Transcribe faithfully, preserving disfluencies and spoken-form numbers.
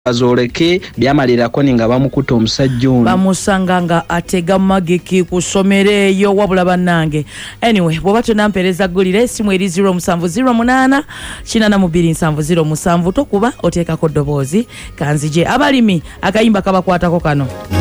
azoleke byamalirako ninga bamukuta omusajja ono bamusanga nga atega magiki kusomereyo wabula bannange. Anyway, bwoba tonampereza gulire simu eri zero seven zero eight kinana mu bbiri seven zero seven tokuba oteekako ddoboozi kanzije abalimi akayimba kabakwatako kano.